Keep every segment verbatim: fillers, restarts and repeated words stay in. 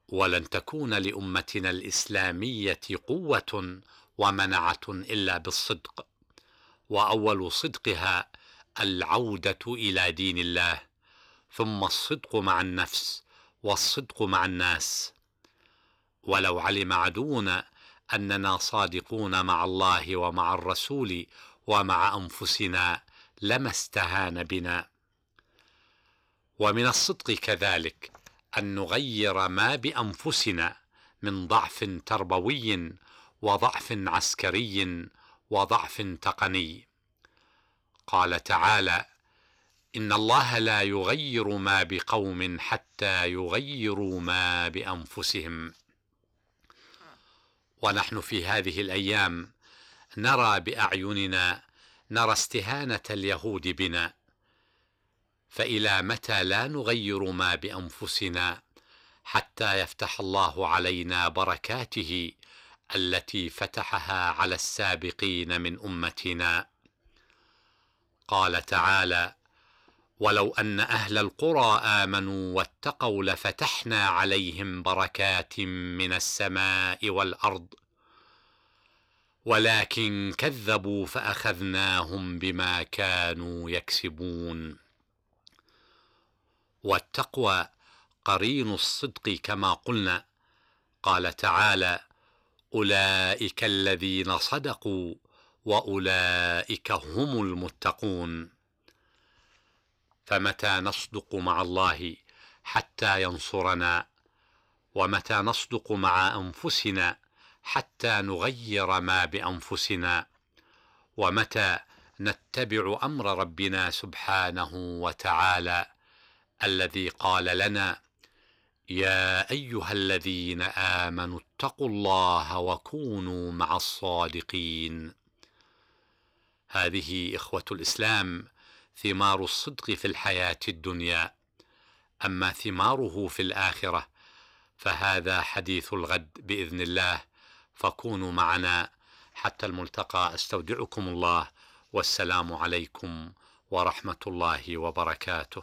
ولن تكون لأمتنا الإسلامية قوة ومنعة إلا بالصدق، وأول صدقها العودة إلى دين الله، ثم الصدق مع النفس، والصدق مع الناس. ولو علم عدونا أننا صادقون مع الله ومع الرسول ومع أنفسنا لما استهان بنا. ومن الصدق كذلك أن نغير ما بأنفسنا من ضعف تربوي وضعف عسكري وضعف تقني. قال تعالى: إن الله لا يغير ما بقوم حتى يغيروا ما بأنفسهم. ونحن في هذه الأيام نرى بأعيننا نرى استهانة اليهود بنا، فإلى متى لا نغير ما بأنفسنا حتى يفتح الله علينا بركاته التي فتحها على السابقين من أمتنا؟ قال تعالى: ولو أن أهل القرى آمنوا واتقوا لفتحنا عليهم بركات من السماء والأرض ولكن كذبوا فأخذناهم بما كانوا يكسبون. والتقوى قرين الصدق كما قلنا. قال تعالى: أولئك الذين صدقوا وأولئك هم المتقون. فمتى نصدق مع الله حتى ينصرنا؟ ومتى نصدق مع أنفسنا حتى نغير ما بأنفسنا؟ ومتى نتبع أمر ربنا سبحانه وتعالى الذي قال لنا: يا أيها الذين آمنوا اتقوا الله وكونوا مع الصادقين. هذه إخوة الإسلام ثمار الصدق في الحياة الدنيا، أما ثماره في الآخرة فهذا حديث الغد بإذن الله، فكونوا معنا حتى الملتقى. استودعكم الله، والسلام عليكم ورحمة الله وبركاته.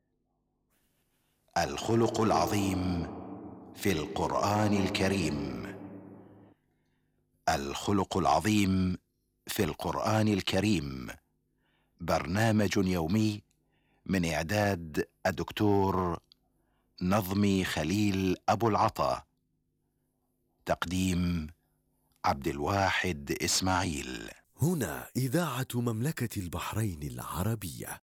الخلق العظيم في القرآن الكريم. الخلق العظيم في القرآن الكريم برنامج يومي من إعداد الدكتور نظمي خليل أبو العطا، تقديم عبد الواحد إسماعيل. هنا إذاعة مملكة البحرين العربية.